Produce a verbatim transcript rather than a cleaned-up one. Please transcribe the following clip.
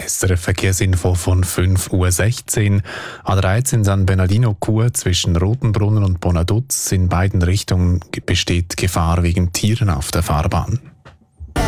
S R F-Verkehrsinfo von fünf Uhr sechzehn. A dreizehn San Bernardino-Chur zwischen Rotenbrunnen und Bonaduz in beiden Richtungen besteht Gefahr wegen Tieren auf der Fahrbahn.